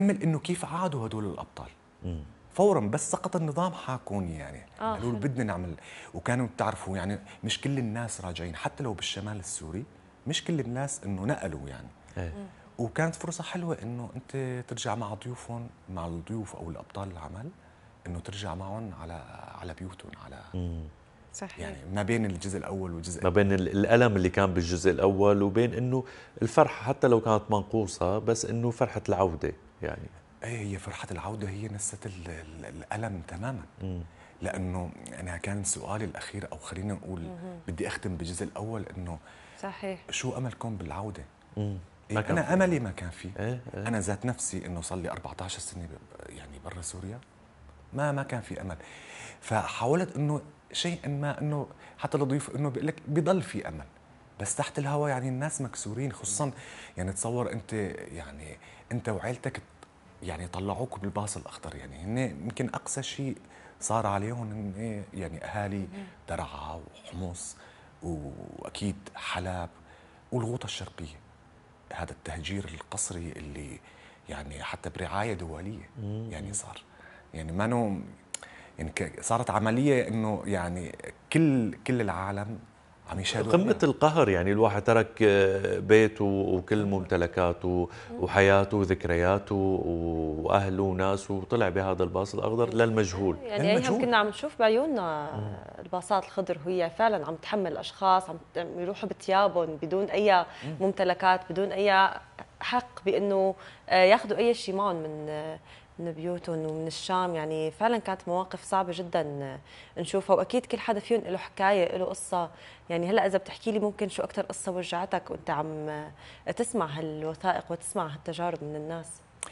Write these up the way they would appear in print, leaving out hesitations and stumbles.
انه كيف عادوا هدول الابطال مم. فورا، بس سقط النظام حاكون يعني قالوا حلو. بدنا نعمل. وكانوا بتعرفوا يعني مش كل الناس راجعين، حتى لو بالشمال السوري مش كل الناس انه نقلوا يعني. ايه. وكانت فرصه حلوه انه انت ترجع مع ضيوفهم، مع الضيوف او الابطال العمل، انه ترجع معهم على بيوتهم، على مم. صحيح. يعني ما بين الجزء الاول والجزء ما بين الألم اللي كان بالجزء الأول وبين إنه الفرحة حتى لو كانت منقوصة، بس إنه فرحة العودة يعني. ايه، هي فرحه العوده هي نست الالم تماما. مم. لانه انا كان سؤالي الاخير، او خلينا نقول بدي اختم بالجزء الاول، انه صحيح. شو املكم بالعوده؟ مم. إيه، ما كان انا في املي ما كان في. ايه ايه. انا ذات نفسي انه صار لي 14 سنه يعني برا سوريا، ما كان في امل. فحاولت انه شيئا ما، انه حتى لضيف انه بيقول لك بضل في امل، بس تحت الهواء يعني الناس مكسورين، خصوصا يعني تصور انت يعني انت وعيلتك يعني طلعوك بالباص الاخضر، يعني هن يمكن اقصى شيء صار عليهم هن يعني اهالي درعا وحمص واكيد حلب والغوطه الشرقيه. هذا التهجير القسري اللي يعني حتى برعايه دوليه يعني صار، يعني ما نو يعني صارت عمليه انه يعني كل العالم عم يشاهدوا قمة عليها. القهر، يعني الواحد ترك بيته وكل ممتلكاته وحياته وذكرياته وأهله وناسه، وطلع بهذا الباص الأخضر للمجهول. يعني ايهم كنا عم نشوف بعيوننا الباصات الخضر وهي فعلا عم تحمل اشخاص عم يروحوا بثيابهم بدون اي ممتلكات، بدون اي حق بانه ياخذوا اي شيء معهم من بيوتهم ومن الشام. يعني فعلا كانت مواقف صعبه جدا نشوفها، واكيد كل حدا فيهم له حكايه، له قصه. يعني هلا اذا بتحكي لي ممكن شو اكثر قصه وجعتك وانت عم تسمع هالوثائق وتسمع هالتجارب من الناس؟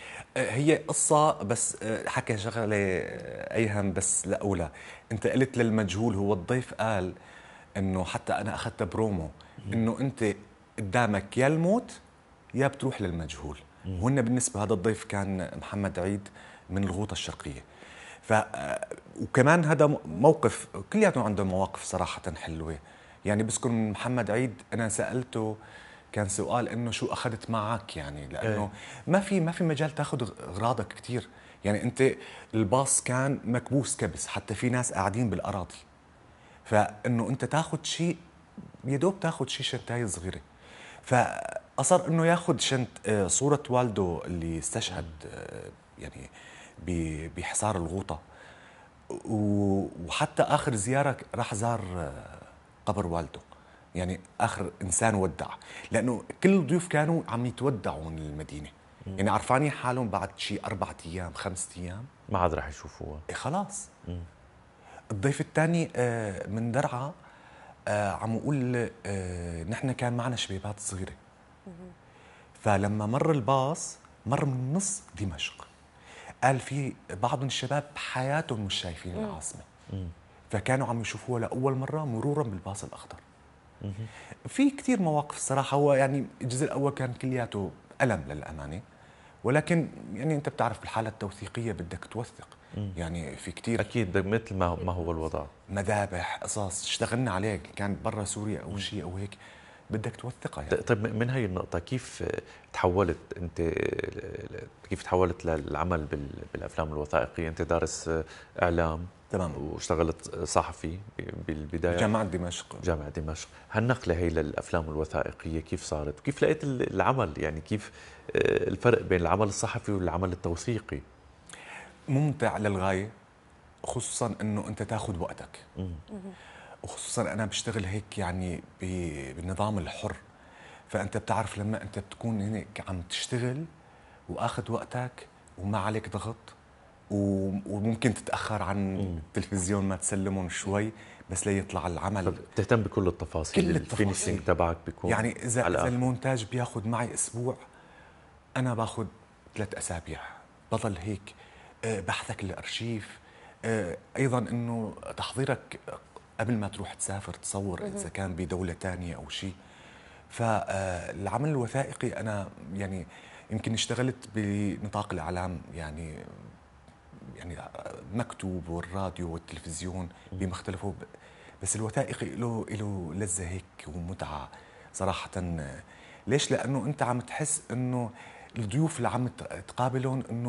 هي قصة، بس حكى شغلة أيهم بس لأولى. أنت قلت للمجهول، هو الضيف قال إنه حتى أنا أخذت برومو إنه أنت قدامك يا الموت يا بتروح للمجهول. وهن بالنسبة هذا الضيف كان محمد عيد من الغوطة الشرقية. ف وكمان هذا موقف، كلياتهم عندهم مواقف صراحة حلوة. يعني بذكر من محمد عيد، أنا سألته كان سؤال انه شو اخذت معك، يعني لانه ما في مجال تاخذ اغراضك كثير. يعني انت الباص كان مكبوس كبس، حتى في ناس قاعدين بالاراضي، فانه انت تاخذ شيء يا دوب تاخذ شيء شنطايه صغيره. فاصر انه ياخذ صوره والده اللي استشهد يعني بحصار الغوطه. وحتى اخر زياره راح زار قبر والده، يعني اخر انسان ودع، لانه كل الضيوف كانوا عم يتودعوا من المدينه. يعني عرفانين حالهم بعد شيء 4 ايام 5 ايام ما عاد راح يشوفوها. إيه خلاص. الضيف الثاني من درعا عم يقول نحن كان معنا شبيبات صغيره، فلما مر الباص مر من نص دمشق، قال في بعض الشباب بحياتهم مش شايفين العاصمه، فكانوا عم يشوفوها لاول مره مرورا بالباص الاخضر. في كثير مواقف الصراحه. هو يعني الجزء الاول كان كلياته الم للامانه، ولكن يعني انت بتعرف بالحاله التوثيقيه بدك توثق. يعني في كثير أكيد مثل ما هو الوضع. مذابح قصص اشتغلنا عليه، كان برا سوريا او شيء او هيك، بدك توثقها يعني. طيب، من هي النقطة كيف تحولت أنت، كيف تحولت للعمل بالأفلام الوثائقية؟ أنت دارس إعلام تمام. واشتغلت صحفي بالبداية جامعه دمشق. جامعة دمشق. هالنقلة هي للأفلام الوثائقية كيف صارت؟ وكيف لقيت العمل؟ يعني كيف الفرق بين العمل الصحفي والعمل التوثيقي؟ ممتع للغايه، خصوصا انه انت تاخذ وقتك. وخصوصا انا بشتغل هيك يعني بالنظام الحر، فانت بتعرف لما انت بتكون هيك عم تشتغل واخذ وقتك وما عليك ضغط، وممكن تتاخر عن التلفزيون ما تسلمهم شوي بس ليطلع العمل. بتهتم بكل التفاصيل، كل الفينيشينج التفاصيل تبعك بيكون يعني اذا على اذا الآخر. المونتاج بياخذ معي اسبوع، انا باخذ 3 اسابيع. بضل هيك بحثك للارشيف، ايضا انه تحضيرك قبل ما تروح تسافر تصور اذا كان بدوله ثانيه او شيء. فالعمل الوثائقي انا يعني يمكن اشتغلت بنطاق الاعلام، يعني مكتوب والراديو والتلفزيون بمختلفه، بس الوثائقي له لذة هيك ومتعة صراحة. ليش؟ لأنه أنت عم تحس أنه الضيوف اللي عم تقابلهم انه